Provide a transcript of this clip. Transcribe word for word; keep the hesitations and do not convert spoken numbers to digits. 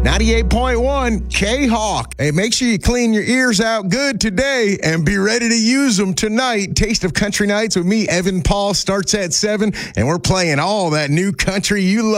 ninety-eight point one K-Hawk. Hey, make sure you clean your ears out good today and be ready to use them tonight. Taste of Country Nights with me, Evan Paul, starts at seven, and we're playing all that new country you love.